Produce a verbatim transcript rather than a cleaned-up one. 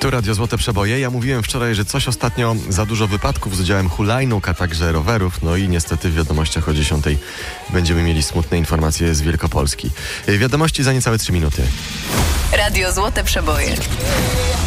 Tu Radio Złote Przeboje. Ja mówiłem wczoraj, że coś ostatnio za dużo wypadków z udziałem hulajnóg, a także rowerów. No i niestety w wiadomościach o dziesiątej będziemy mieli smutne informacje z Wielkopolski. Wiadomości za niecałe trzy minuty. Radio Złote Przeboje.